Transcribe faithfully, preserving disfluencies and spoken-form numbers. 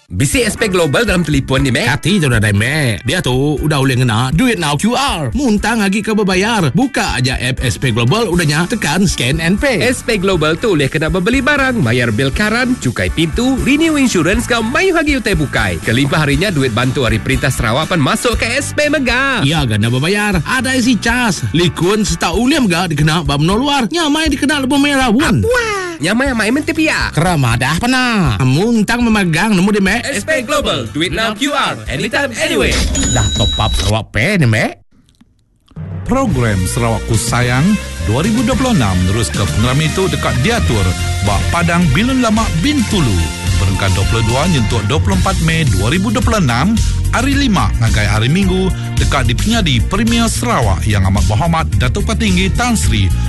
Bisi S P Global dalam telefon ni, Mek. Hati tu dah, Mek. Dia tu udah boleh ngena Duit Now Q R. Muntang lagi ke berbayar. Buka aja app S P Global, udahnya tekan scan and pay. S P Global tu boleh kena membeli barang, bayar bil karan, cukai pintu, renew insurance kau mayu lagi utai bukai. Kelimpah harinya duit bantu hari Perintah Sarawak pan masuk ke S P Mega. Ya, gana berbayar. Ada isi cas. Likun seta uliam ga dikena bab no luar. Nyamai dikena lebih merah pun. Wah, nyamai mai mentepia. Keramadah pernah. Muntang memegang nemu di Mek. S P Global, duit Now Q R, anytime, anyway. Dah top up Sarawak Pay ni, Mek. Program Sarawakku Sayang dua ribu dua puluh enam terus ke pengeram itu dekat diatur Bak Padang Bilun Lama Bintulu. Berengkat dua puluh dua nyentuh dua puluh empat Mei dua ribu dua puluh enam, hari lima ngagai hari Minggu dekat di Penyadi Premier Sarawak yang amat berhormat Datuk Petinggi Tan Sri